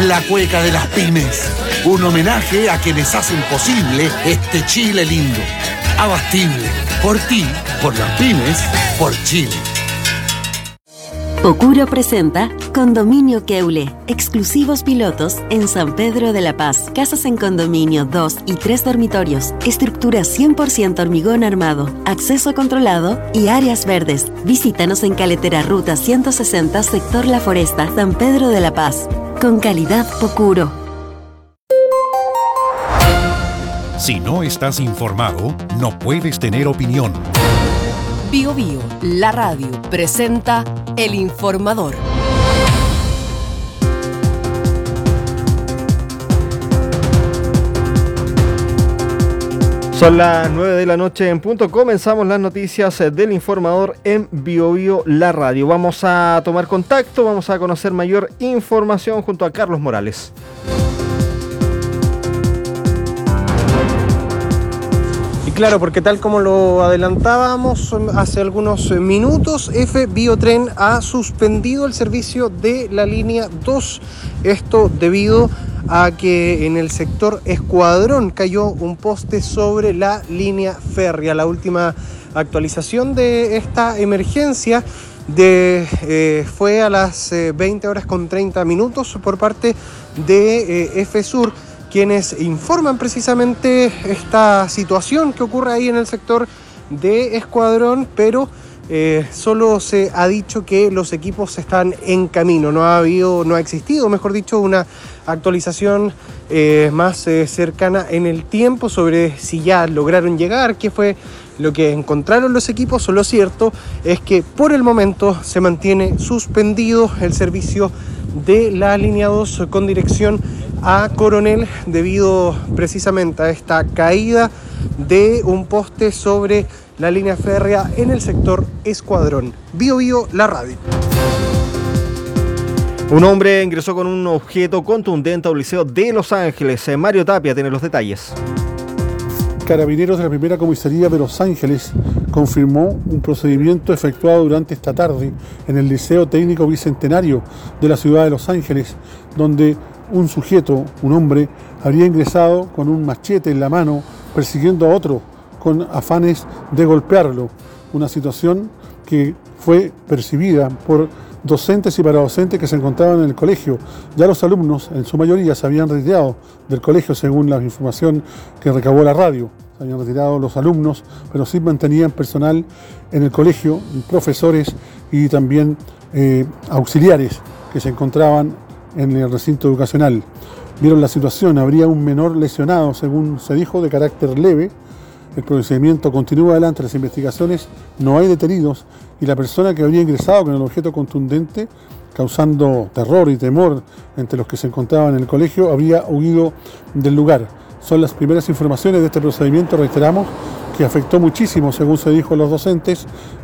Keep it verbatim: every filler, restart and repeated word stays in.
la cueca de las pymes. Un homenaje a quienes hacen posible este Chile lindo. Abastible. Por ti, por las pymes, por Chile. Pocuro presenta Condominio Keule, exclusivos pilotos en San Pedro de la Paz. Casas en condominio, dos y tres dormitorios, estructura cien por ciento hormigón armado, acceso controlado y áreas verdes. Visítanos en Caletera Ruta ciento sesenta, sector La Foresta, San Pedro de la Paz. Con calidad Pocuro. Si no estás informado, no puedes tener opinión. Bio Bio, la radio, presenta El Informador. Son las nueve de la noche en punto. Comenzamos las noticias del Informador en Bio Bio, la radio. Vamos a tomar contacto, vamos a conocer mayor información junto a Carlos Morales. Claro, porque tal como lo adelantábamos hace algunos minutos, F Biotren ha suspendido el servicio de la línea dos. Esto debido a que en el sector Escuadrón cayó un poste sobre la línea férrea. La última actualización de esta emergencia de, eh, fue a las eh, veinte horas con treinta minutos por parte de eh, F Sur, quienes informan precisamente esta situación que ocurre ahí en el sector de Escuadrón, pero eh, solo se ha dicho que los equipos están en camino. No ha habido, no ha existido, mejor dicho, una actualización eh, más eh, cercana en el tiempo sobre si ya lograron llegar, qué fue lo que encontraron los equipos. Lo cierto es que por el momento se mantiene suspendido el servicio de la línea dos con dirección a Coronel debido precisamente a esta caída de un poste sobre la línea férrea en el sector Escuadrón. Bio Bio, la radio. Un hombre ingresó con un objeto contundente al liceo de Los Ángeles. Mario Tapia tiene los detalles. Carabineros de la primera comisaría de Los Ángeles confirmó un procedimiento efectuado durante esta tarde en el Liceo Técnico Bicentenario de la ciudad de Los Ángeles, donde un sujeto, un hombre, habría ingresado con un machete en la mano persiguiendo a otro con afanes de golpearlo. Una situación que fue percibida por docentes y paradocentes que se encontraban en el colegio. Ya los alumnos, en su mayoría, se habían retirado del colegio según la información que recabó la radio. Se habían retirado los alumnos, pero sí mantenían personal en el colegio, profesores y también eh, auxiliares que se encontraban en el recinto educacional. Vieron la situación, habría un menor lesionado, según se dijo, de carácter leve. El procedimiento continúa adelante, las investigaciones, no hay detenidos y la persona que habría ingresado con el objeto contundente, causando terror y temor entre los que se encontraban en el colegio, habría huido del lugar. Son las primeras informaciones de este procedimiento, reiteramos, que afectó muchísimo, según se dijo, a los docentes,